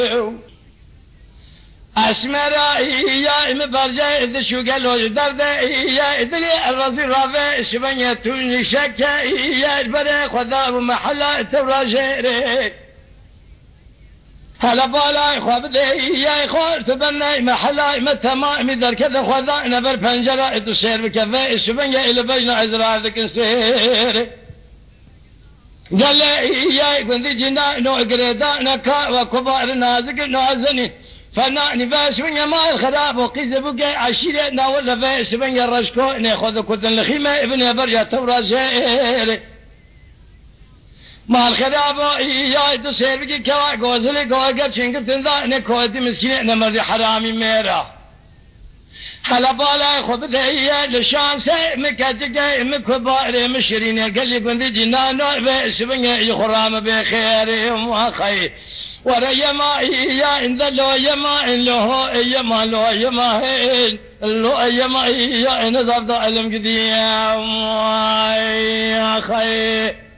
أسمرا إيا إم برجع دشو قالوا درد إيا إدري الرزي رافع شبنية توني شكا إيا البري خذا ومحلا تراجيري هلا بالا خواب ده إيا إخوار تبنى محلا متما مدر كذا خذا نبر بنجرة تسير بكفاء شبنية إلى بجنا عزرا ذك سيري قال لي إيا كنت جنا نوع قريدا نكا وكبار نازك نازني فنعني باس من يمال خراب وقيز بقى عشيرة ناول باس من يرشكو ناخذ كتن لخيمة ابن برجة تورا زيري مال خراب إيا تسير بقى كوا قوزلي قوغر شنكرتن ذا نكوتي مسكين نمرد حرامي ميرا حلا بالا خب ذهيا لشان سي مكاتك مكبار مشرين قال لي كنت جنان باس من يخرام بخير وخير وريما إيا إن ذلو يما إن له يما لو يما إن لو يما إيا إن ذا علم قديم يا خير